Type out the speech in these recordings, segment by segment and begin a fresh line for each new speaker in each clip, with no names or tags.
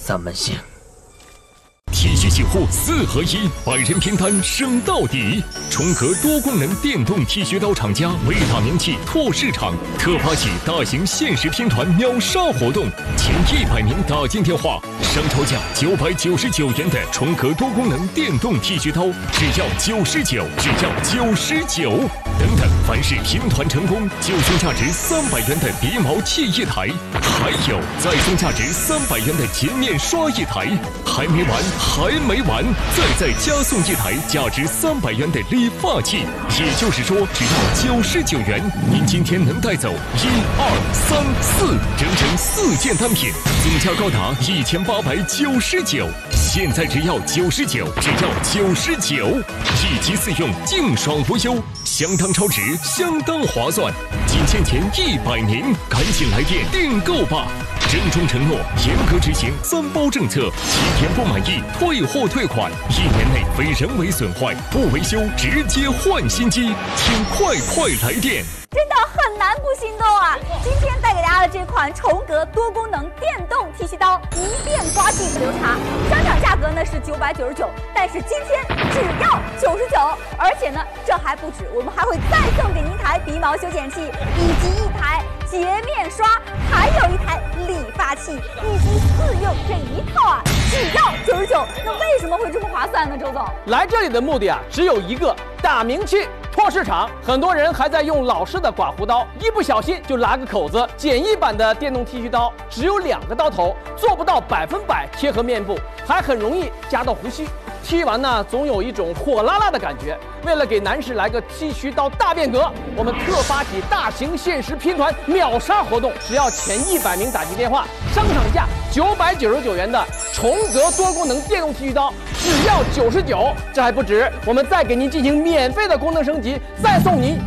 咱们行。
剃须洗护4合1，百人拼单升到底。重格多功能电动剃须刀厂家为大名气拓市场，特发起大型限时拼团秒杀活动，前100名打进电话，商超价999元的重格多功能电动剃须刀，只要99，只要99。等等，凡是拼团成功，就送价值300元的鼻毛器1台，还有再送价值300元的洁面刷1台，还没完，再加送1台价值300元的理发器。也就是说，只要99元，您今天能带走1、2、3、4，整整4件单品，总价高达1899。现在只要99，只要99，1机4用，净爽无忧，相当超值，相当划算。仅限前100名，赶紧来电订购吧！郑重承诺，严格执行3包政策，7天不满意退货退款，1年内非人为损坏不维修直接换新机，请快来电！
真的很难不心动啊！今天带给大家的这款重格多功能电动剃须刀，一遍刮净不留茶，商场价格呢是999，但是今天只要99，而且呢这还不止，我们还会再送给您一台鼻毛修剪器，以及1台洁面刷，还有1台理发器，1机4用这一套啊，只要99。那为什么会这么划算呢？周总，
来这里的目的啊，只有一个，大名气。拓市场，很多人还在用老式的刮胡刀，一不小心就拉个口子。简易版的电动剃须刀只有2个刀头，做不到100%贴合面部，还很容易夹到胡须。剃完呢，总有一种火辣辣的感觉。为了给男士来个剃须刀大变革，我们特发起大型限时拼团秒杀活动，只要前100名打进电话，商场价999元的重格多功能电动剃须刀，只要99。这还不止，我们再给您进行免费的功能升级，再送您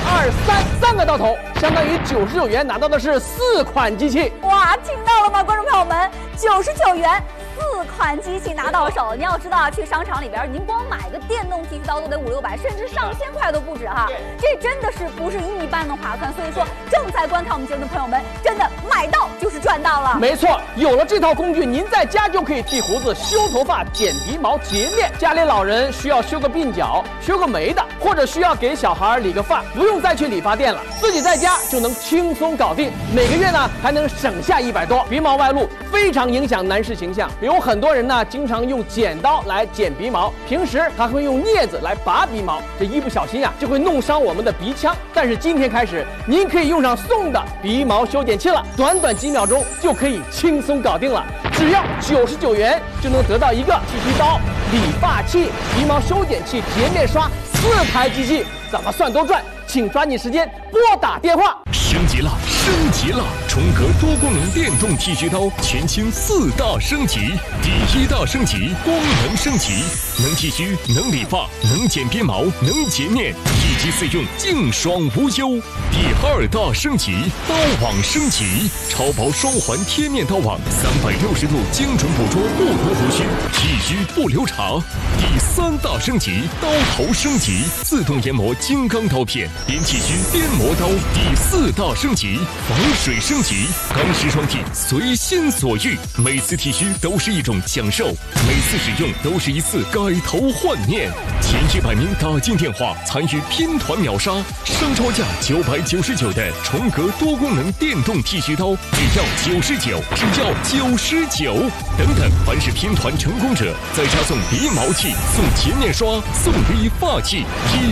1、2、3个刀头，相当于99元拿到的是4款机器。
哇，听到了吗，观众朋友们？99元。4款机器拿到手，你要知道，去商场里边，您光买个电动剃须刀都得500、600，甚至上千块都不止哈。这真的是不是一般的划算。所以说，正在观看我们节目的朋友们，真的买到就是赚到了。
没错，有了这套工具，您在家就可以剃胡子、修头发、剪鼻毛、洁面。家里老人需要修个鬓角、修个眉的，或者需要给小孩理个发，不用再去理发店了，自己在家就能轻松搞定。每个月呢还能省下100多。鼻毛外露非常影响男士形象。有很多人呢，经常用剪刀来剪鼻毛，平时还会用镊子来拔鼻毛，这一不小心啊，就会弄伤我们的鼻腔。但是今天开始，您可以用上送的鼻毛修剪器了，短短几秒钟就可以轻松搞定了，只要99元就能得到一个剃须刀、理发器、鼻毛修剪器、洁面刷4台机器，怎么算都赚。请抓紧时间拨打电话。
升级了！重格多功能电动剃须刀全新4大升级。第1大升级，功能升级，能剃须，能理发，能剪鼻毛，能洁面，1机4用，净爽无忧。第2大升级，刀网升级，超薄双环贴面刀网，360度精准捕捉不同胡须，剃须不留茶。第3大升级，刀头升级，自动研磨金刚刀片，边剃须边磨刀。第4大升级，防水升级，钢丝双剃，随心所欲，每次剃须都是一种享受，每次使用都是一次改头换面。前100名打进电话参与拼团秒杀，商超价999的重格多功能电动剃须刀，只要99，只要99。等等，凡是拼团成功者，再加送鼻毛器、送洁面刷、送理发器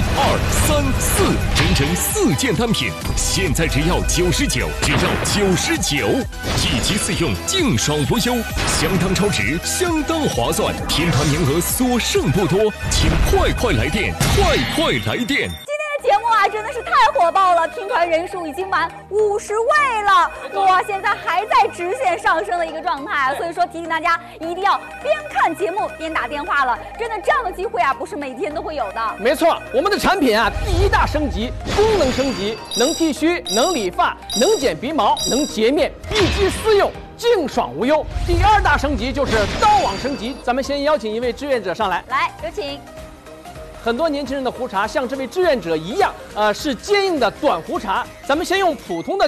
，1、2、3、4，整整4件单品，现在只要99，只要99，1机4用，净爽无忧，相当超值，相当划算。拼团名额所剩不多，请快来电，快来电！
节目啊，真的是太火爆了，拼团人数已经满50位了，哇，现在还在直线上升的一个状态，所以说提醒大家一定要边看节目边打电话了，真的这样的机会啊，不是每天都会有的。
没错，我们的产品啊，第1大升级，功能升级，能剃须，能理发，能剪鼻毛，能洁面，1机4用。净爽无忧。第2大升级就是刀网升级，咱们先邀请一位志愿者上来，
有请。
很多年轻人的胡茬像这位志愿者一样，是坚硬的短胡茬。咱们先用普通的